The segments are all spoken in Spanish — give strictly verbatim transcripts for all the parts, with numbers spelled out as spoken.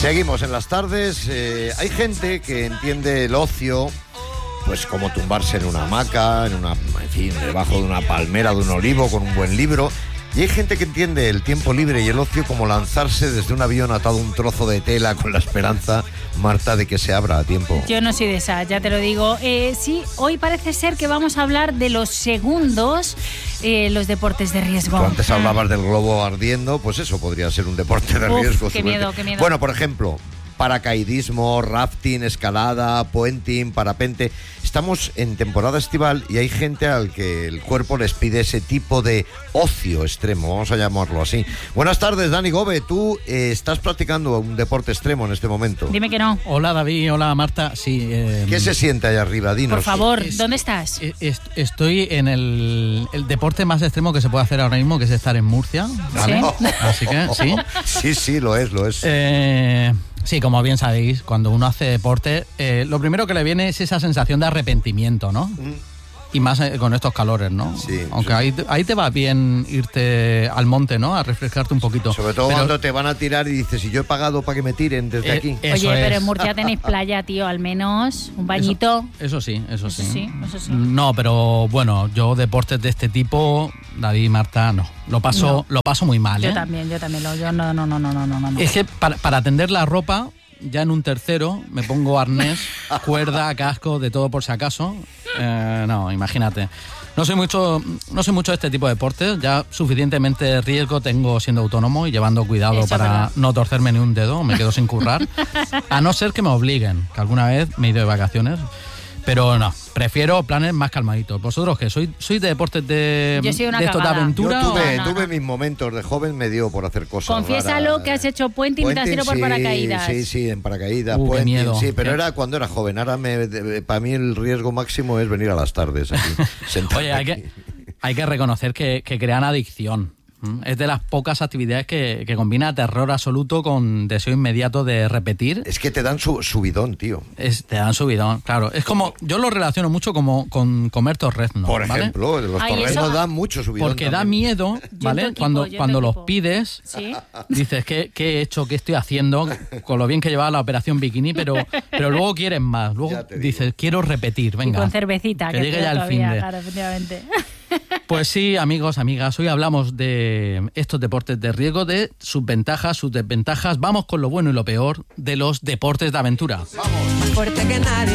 Seguimos en las tardes. Eh, hay gente que entiende el ocio pues como tumbarse en una hamaca, en una, en fin, debajo de una palmera, de un olivo, con un buen libro. Y hay gente que entiende el tiempo libre y el ocio como lanzarse desde un avión atado a un trozo de tela con la esperanza, Marta, de que se abra a tiempo. Yo no soy de esa, ya te lo digo. Eh, sí, hoy parece ser que vamos a hablar de los segundos, eh, los deportes de riesgo. Tú antes hablabas del globo ardiendo, pues eso podría ser un deporte de Uf, riesgo. qué miedo, qué miedo. Bueno, por ejemplo, paracaidismo, rafting, escalada, puenting, parapente. Estamos en temporada estival y hay gente al que el cuerpo les pide ese tipo de ocio extremo, vamos a llamarlo así. Buenas tardes, Dani Gobe. Tú eh, estás practicando un deporte extremo en este momento. Dime que no. Hola, David. Hola, Marta. Sí. Eh, ¿Qué se siente allá arriba? Dinos. Por favor, es, ¿dónde estás? Es, es, estoy en el, el deporte más extremo que se puede hacer ahora mismo, que es estar en Murcia. ¿Vale? ¿Sí? Así que, sí. Sí, sí, lo es, lo es. Eh... Sí, como bien sabéis, cuando uno hace deporte, eh, lo primero que le viene es esa sensación de arrepentimiento, ¿no? Mm. Y más eh, con estos calores, ¿no? Sí. Aunque ahí, ahí te va bien irte al monte, ¿no? A refrescarte un poquito. Sobre todo pero, cuando te van a tirar y dices, ¿y yo he pagado para que me tiren desde eh, aquí? Oye, pero es. En Murcia tenéis playa, tío, al menos un bañito. Eso, eso sí, eso, eso sí. sí. Eso sí. No, pero bueno, yo deportes de este tipo, David y Marta, no. Lo paso, no. Lo paso muy mal, ¿eh? Yo también, yo también. Lo, yo no, no, no, no, no, no, no. Es que para, para tender la ropa, ya en un tercero me pongo arnés, cuerda, casco, de todo por si acaso. Eh, no, imagínate. No soy mucho, no soy mucho de este tipo de deportes. Ya suficientemente riesgo tengo siendo autónomo y llevando cuidado Eso para no torcerme ni un dedo. Me quedo sin currar. A no ser que me obliguen, que alguna vez me he ido de vacaciones. Pero no, prefiero planes más calmaditos. ¿Vosotros qué? ¿Sois, sois de deportes de, Yo soy una de estos de aventura? Yo tuve, no, no, tuve no. mis momentos de joven, me dio por hacer cosas Confiésalo raras. que has hecho puenting y te has tirado por sí, paracaídas. Sí, sí, en paracaídas, uh, puenting, miedo. sí, pero ¿Qué? Era cuando era joven. Ahora me, para mí el riesgo máximo es venir a las tardes aquí, sentado Oye, hay aquí. que, hay que reconocer que, que crean adicción. Es de las pocas actividades que, que combina terror absoluto con deseo inmediato de repetir. Es que te dan su, subidón, tío. Es, te dan subidón, claro. Es como, yo lo relaciono mucho como con comer torreznos. Por ¿vale? ejemplo, los Ay, torreznos eso... dan mucho subidón. Porque también. da miedo, ¿vale? Equipo, cuando cuando los equipo. pides, ¿Sí? dices, ¿qué, ¿qué he hecho? ¿Qué estoy haciendo? Con lo bien que llevaba la operación bikini, pero, pero luego quieres más. Luego dices, quiero repetir, venga. Y con cervecita, que, que llegue ya el fin de... Claro, efectivamente. Pues sí, amigos, amigas, hoy hablamos de estos deportes de riesgo, de sus ventajas, sus desventajas. Vamos con lo bueno y lo peor de los deportes de aventura. Vamos. Más fuerte que nadie,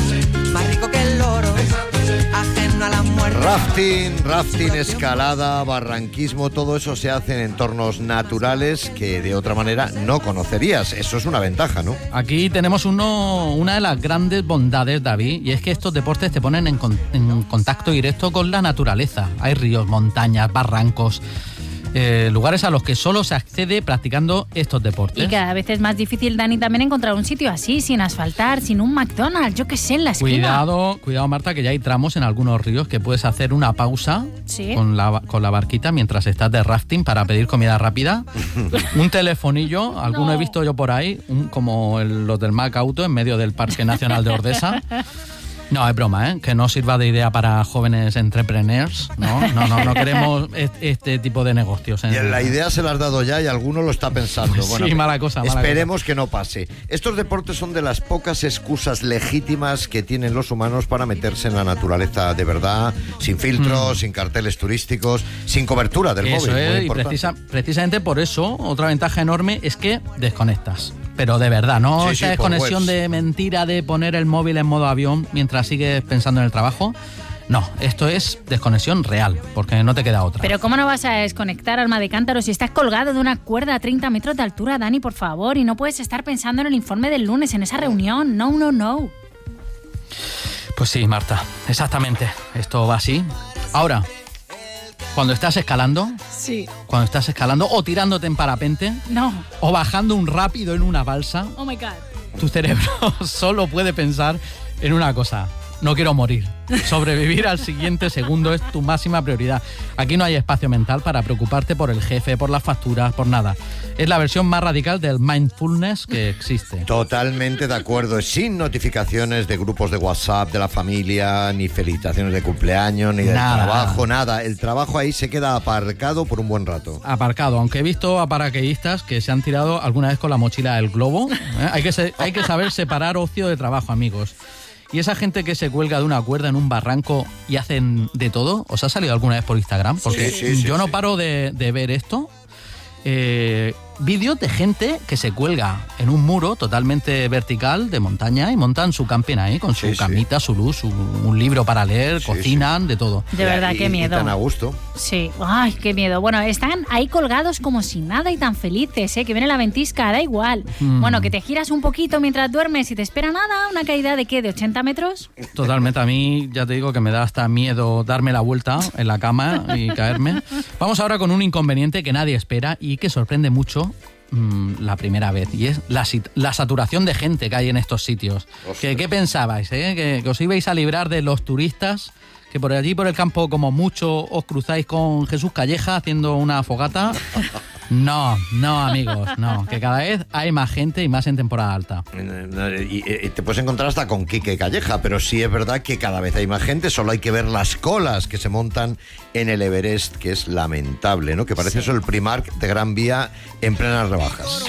más rico que el loro, ajeno a la muerte. Rafting, rafting, escalada, barranquismo, todo eso se hace en entornos naturales que de otra manera no conocerías. Eso es una ventaja, ¿no? Aquí tenemos uno, una de las grandes bondades, David, y es que estos deportes te ponen en, con, en contacto directo con la naturaleza. Hay ríos, montañas, barrancos... Eh, lugares a los que solo se accede practicando estos deportes. Y cada vez es más difícil, Dani, también encontrar un sitio así, sin asfaltar, sin un McDonald's, yo qué sé, en la esquina. Cuidado, cuidado, Marta, que ya hay tramos en algunos ríos que puedes hacer una pausa ¿Sí? con, la, con la barquita mientras estás de rafting para pedir comida rápida. Un telefonillo, alguno No. he visto yo por ahí, un, como el, los del Mac Auto en medio del Parque Nacional de Ordesa. No, es broma, ¿eh? Que no sirva de idea para jóvenes entrepreneurs, ¿no? No, no, no queremos este, este tipo de negocios. ¿eh? Y la idea se la has dado ya y alguno lo está pensando. Pues bueno, sí, mala cosa, mala esperemos cosa. Que no pase. Estos deportes son de las pocas excusas legítimas que tienen los humanos para meterse en la naturaleza de verdad, sin filtros, mm. sin carteles turísticos, sin cobertura del eso móvil. Es, muy y precisa, precisamente por eso, otra ventaja enorme es que desconectas. Pero de verdad, no sí, esa sí, desconexión de mentira de poner el móvil en modo avión mientras sigues pensando en el trabajo. No, esto es desconexión real, porque no te queda otra. Pero ¿cómo no vas a desconectar, alma de cántaro, si estás colgado de una cuerda a treinta metros de altura, Dani, por favor? Y no puedes estar pensando en el informe del lunes, en esa reunión. No, no, no. Pues sí, Marta, exactamente. Esto va así. Ahora, cuando estás escalando... Sí. Cuando estás escalando o tirándote en parapente... No. O bajando un rápido en una balsa... Oh, my God. Tu cerebro solo puede pensar en una cosa. no quiero morir. Sobrevivir al siguiente segundo es tu máxima prioridad. Aquí no hay espacio mental para preocuparte por el jefe, por las facturas, por nada. Es la versión más radical del mindfulness que existe. Totalmente de acuerdo. Sin notificaciones de grupos de WhatsApp de la familia, ni felicitaciones de cumpleaños, ni del Nada. trabajo, nada. El trabajo ahí se queda aparcado por un buen rato. Aparcado, aunque he visto a paracaidistas que se han tirado alguna vez con la mochila del globo. ¿eh? Hay que se- hay que saber separar ocio de trabajo, amigos. Y esa gente que se cuelga de una cuerda en un barranco y hacen de todo, ¿os ha salido alguna vez por Instagram? Porque Sí, sí, sí, yo no sí. paro de, de ver esto. Eh, vídeos de gente que se cuelga en un muro totalmente vertical de montaña y montan su camping ahí con su Sí, sí. camita, su luz, su- un libro para leer, Sí, cocinan, de todo. De verdad, Y- qué y miedo. tan a gusto. Sí, ay, qué miedo. Bueno, están ahí colgados como si nada y tan felices, ¿eh? Que viene la ventisca, da igual. Mm. Bueno, que te giras un poquito mientras duermes y te espera nada, una caída de qué, de ochenta metros. Totalmente, a mí ya te digo que me da hasta miedo darme la vuelta en la cama y caerme. Vamos ahora con un inconveniente que nadie espera y que sorprende mucho mm, la primera vez, y es la, sit- la saturación de gente que hay en estos sitios. ¿Qué, qué pensabais? Eh? ¿Que, que os ibais a librar de los turistas? Que por allí, por el campo, como mucho, os cruzáis con Jesús Calleja haciendo una fogata. No, no, amigos, no. Que cada vez hay más gente y más en temporada alta. Y, y te puedes encontrar hasta con Quique Calleja, pero sí es verdad que cada vez hay más gente, solo hay que ver las colas que se montan en el Everest, que es lamentable, ¿no? Que parece eso el Primark de Gran Vía en plenas rebajas.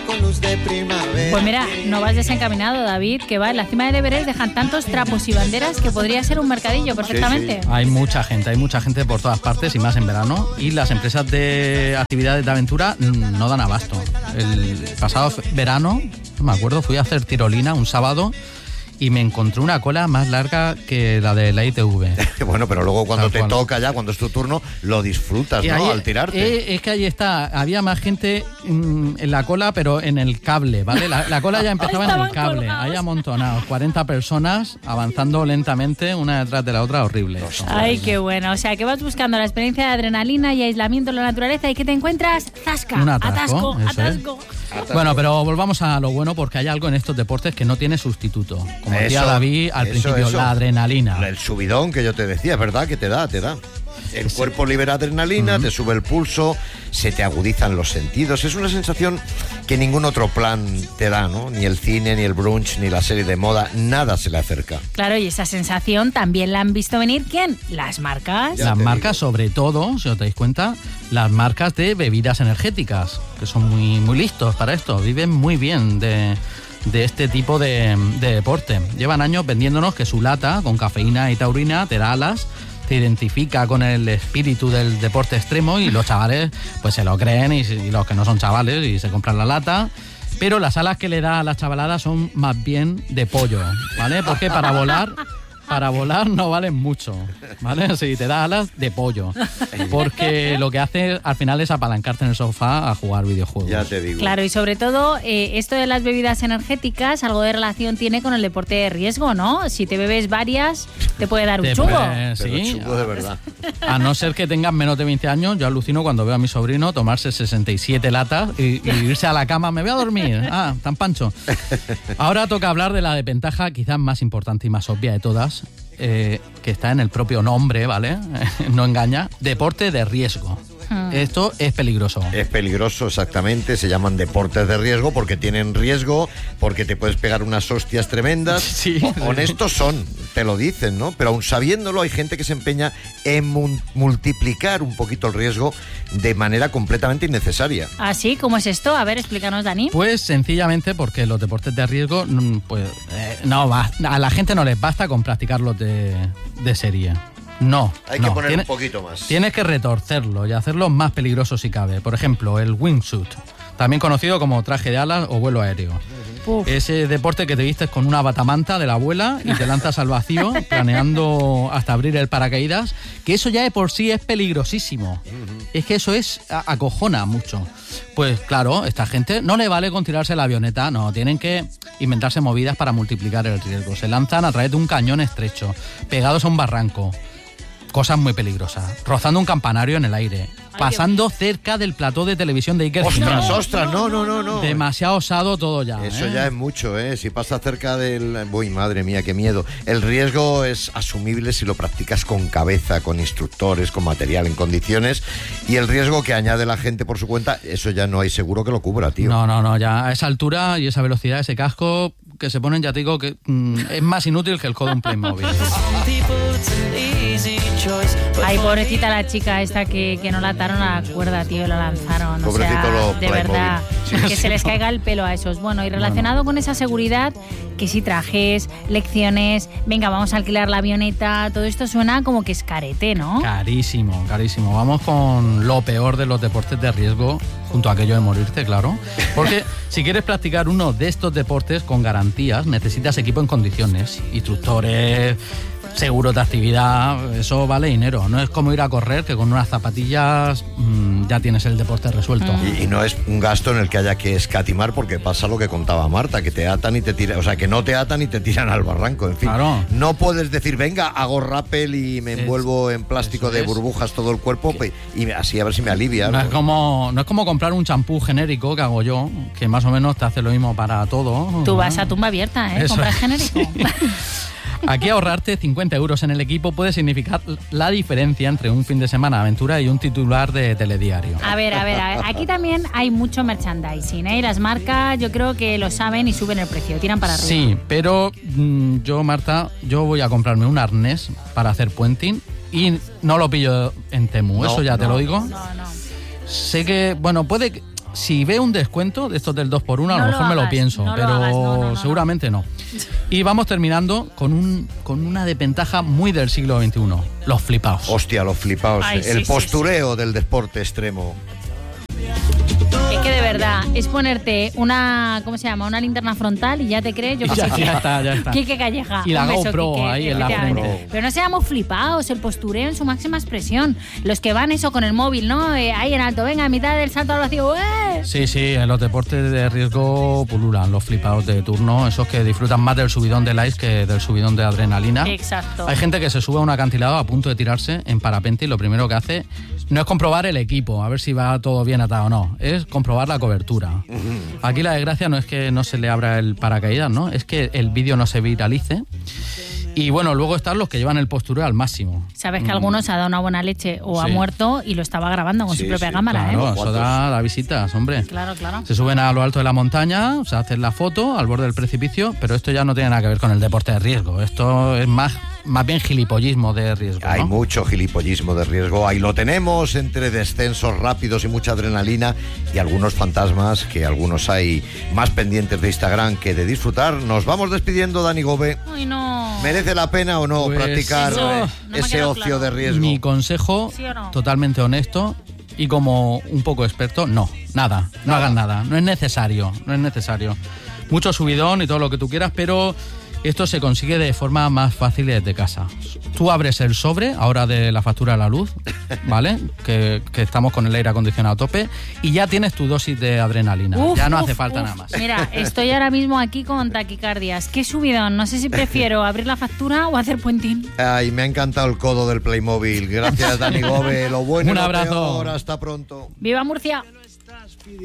Pues mira, no vas desencaminado, David, que va en la cima del Everest, dejan tantos trapos y banderas que podría ser un mercadillo perfectamente. Hay mucha gente, hay mucha gente por todas partes y más en verano. Y las empresas de actividades de aventura mm, no dan abasto. El pasado fe- verano, no me acuerdo, fui a hacer tirolina un sábado y me encontré una cola más larga que la de la I T V. Bueno, pero luego cuando Tal te cual. toca ya, cuando es tu turno, lo disfrutas, Y ¿no? ahí- Al tirarte. eh, es que ahí está, había más gente mm, en la cola, pero en el cable, ¿vale? La, la cola ya empezaba en el Estaban cable, colgados. ahí amontonados, cuarenta personas avanzando lentamente, una detrás de la otra, horrible. eso. Ay, qué bueno. O sea, que vas buscando la experiencia de adrenalina y aislamiento en la naturaleza y que te encuentras zasca, Un atasco, atasco, eso es. atasco. Bueno, pero volvamos a lo bueno, porque hay algo en estos deportes que no tiene sustituto. Como decía Eso, David al eso, principio, eso. la adrenalina. El subidón que yo te decía, es verdad que te da, te da. El cuerpo libera adrenalina, te sube el pulso, se te agudizan los sentidos. Es una sensación que ningún otro plan te da, ¿no? Ni el cine, ni el brunch, ni la serie de moda, nada se le acerca. Claro, y esa sensación también la han visto venir, ¿quién? Las marcas. Ya Las te marcas, digo. sobre todo, si os dais cuenta, las marcas de bebidas energéticas, que son muy, muy listos para esto, viven muy bien de, de este tipo de, de deporte. Llevan años vendiéndonos que su lata, con cafeína y taurina, te da alas, te identifica con el espíritu del deporte extremo y los chavales pues se lo creen y, y los que no son chavales y se compran la lata. Pero las alas que le da a las chavaladas son más bien de pollo, ¿vale? Porque para volar... Para volar no valen mucho, ¿vale? Si te da alas, de pollo. Porque lo que hace al final es apalancarte en el sofá a jugar videojuegos. Ya te digo. Claro, y sobre todo, eh, esto de las bebidas energéticas, algo de relación tiene con el deporte de riesgo, ¿no? Si te bebes varias, te puede dar un Te chungo. puede- Pero sí, chungo de verdad. a no ser que tengas menos de veinte años, yo alucino cuando veo a mi sobrino tomarse sesenta y siete latas y, y irse a la cama, me voy a dormir, ah, tan pancho. Ahora toca hablar de la desventaja quizás más importante y más obvia de todas, eh, que está en el propio nombre, ¿vale? No engaña, deporte de riesgo. Hmm. Esto es peligroso. Es peligroso, exactamente. Se llaman deportes de riesgo porque tienen riesgo, porque te puedes pegar unas hostias tremendas. Sí, O- sí. Honestos son, te lo dicen, ¿no? Pero aún sabiéndolo, hay gente que se empeña en mun- multiplicar un poquito el riesgo de manera completamente innecesaria. ¿Así? ¿Cómo es esto? A ver, explícanos, Dani. Pues sencillamente porque los deportes de riesgo, mm, pues eh, no va, a la gente no les basta con practicarlos de, de serie. No, Hay no. que poner Tiene- un poquito más. Tienes que retorcerlo y hacerlo más peligroso si cabe. Por ejemplo, el wingsuit, también conocido como traje de alas o vuelo aéreo. Uf. Ese deporte que te vistes con una batamanta de la abuela y te lanzas al vacío, planeando hasta abrir el paracaídas, que eso ya de por sí es peligrosísimo. Es que eso es a- acojona mucho. Pues claro, esta gente no le vale con tirarse la avioneta, no, tienen que inventarse movidas para multiplicar el riesgo. Se lanzan a través de un cañón estrecho, pegados a un barranco. Cosas muy peligrosas. Rozando un campanario en el aire. pasando cerca del plató de televisión de Iker Ostras, Jiménez. ostras, no, no, no, no. Demasiado osado todo ya. Eso ¿eh? ya es mucho, ¿eh? Si pasa cerca del... Uy, madre mía, qué miedo. El riesgo es asumible si lo practicas con cabeza, con instructores, con material en condiciones. Y el riesgo que añade la gente por su cuenta, eso ya no hay seguro que lo cubra, tío. No, no, no, ya a esa altura y esa velocidad, ese casco que se ponen, ya te digo, que mm, es más inútil que el codo de un Playmobil. Ay, pobrecita la chica esta que, que no la ataron a la cuerda, tío, y la lanzaron. Pobrecito o sea, los de Playmobil. verdad, Sí, que sí, se les no. caiga el pelo a esos. Bueno, y relacionado con esa seguridad, que si trajes, lecciones, venga, vamos a alquilar la avioneta, todo esto suena como que es carete, ¿no? Carísimo, carísimo. Vamos con lo peor de los deportes de riesgo, junto a aquello de morirte, claro. Porque si quieres practicar uno de estos deportes con garantías, necesitas equipo en condiciones, instructores, seguros de actividad, eso vale dinero. No es como ir a correr, que con unas zapatillas mmm, ya tienes el deporte resuelto. Y, y no es un gasto en el que haya que escatimar, porque pasa lo que contaba Marta, que te atan y te tiran, o sea, que no te atan y te tiran al barranco, en fin. Claro. No puedes decir, venga, hago rappel y me Es- envuelvo en plástico eso de es. burbujas todo el cuerpo pe- y así a ver si me alivia. No ¿no? es como no es como comprar un champú genérico que hago yo, que más o menos te hace lo mismo para todo. Tú ¿no? vas a tumba abierta, ¿eh? Eso Compras es. genérico. Aquí ahorrarte cincuenta euros en el equipo puede significar la diferencia entre un fin de semana de aventura y un titular de telediario. A ver, a ver, a ver. Aquí también hay mucho merchandising, ¿eh? Y las marcas yo creo que lo saben y suben el precio, tiran para arriba. Sí, pero mm, yo, Marta, yo voy a comprarme un arnés para hacer puenting y no lo pillo en Temu, No, eso ya te no. lo digo. No, no. Sé que, bueno, puede que, si veo un descuento de estos del dos por uno, a No lo lo mejor me lo hagas, pienso, no lo pero hagas, no, no, no, no. seguramente no. Y vamos terminando con un con una desventaja muy del siglo veintiuno, los flipaos. Hostia, los flipaos. Ay, sí, el sí, postureo del deporte extremo. Es que de verdad, es ponerte una, ¿cómo se llama? Una linterna frontal y ya te crees, yo que Ya, sé ya está, ya está. Quique Calleja. Y la Un beso, GoPro Quique, ahí en la efectivamente. frente. Pero no seamos flipados, el postureo en su máxima expresión. Los que van eso con el móvil, ¿no? Eh, ahí en alto, venga, a mitad del salto al vacío, ¡eh! Sí, sí, en los deportes de riesgo pululan los flipados de turno, esos que disfrutan más del subidón de likes que del subidón de adrenalina. Exacto. Hay gente que se sube a un acantilado a punto de tirarse en parapente y lo primero que hace no es comprobar el equipo, a ver si va todo bien atado o no, es comprobar la cobertura. Aquí la desgracia no es que no se le abra el paracaídas, ¿no? Es que el vídeo no se viralice. Y bueno, luego están los que llevan el postureo al máximo. Sabes que alguno se ha dado una buena leche o ha Sí. muerto y lo estaba grabando con Sí, su propia sí, cámara, Claro, ¿eh? eso da, da visitas, hombre. Claro, claro. Se suben a lo alto de la montaña, se hacen la foto al borde del precipicio, pero esto ya no tiene nada que ver con el deporte de riesgo. Esto es más, más bien gilipollismo de riesgo, Hay ¿no? mucho gilipollismo de riesgo. Ahí lo tenemos, entre descensos rápidos y mucha adrenalina y algunos fantasmas, que algunos hay más pendientes de Instagram que de disfrutar. Nos vamos despidiendo, Dani Gobe. Ay, no. ¿Merece la pena o no Pues practicar eso eh, no me ha ese quedado ocio claro. de riesgo? Mi consejo, ¿Sí o no? totalmente honesto y como un poco experto, no, nada, no hagan nada, no es necesario, no es necesario. Mucho subidón y todo lo que tú quieras, pero esto se consigue de forma más fácil desde casa. Tú abres el sobre, ahora de la factura de la luz, ¿vale? Que, que estamos con el aire acondicionado a tope y ya tienes tu dosis de adrenalina. Uf, ya no uf, hace falta uf. nada más. Mira, estoy ahora mismo aquí con taquicardias. Qué subidón. No sé si prefiero abrir la factura o hacer puentín. Ay, me ha encantado el codo del Playmobil. Gracias, Dani Gobe. Lo bueno Un y lo abrazo. peor. Hasta pronto. ¡Viva Murcia!